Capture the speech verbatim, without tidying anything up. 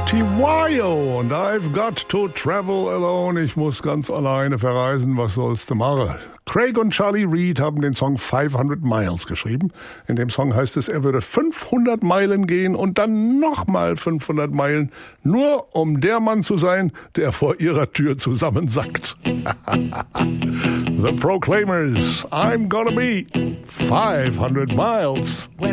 T Y O und I've got to travel alone. Ich muss ganz alleine verreisen, was sollst du machen? Craig und Charlie Reid haben den Song fünfhundert Miles geschrieben. In dem Song heißt es, er würde fünfhundert Meilen gehen und dann nochmal fünfhundert Meilen, nur um der Mann zu sein, der vor ihrer Tür zusammensackt. The Proclaimers, I'm gonna be five hundred miles. When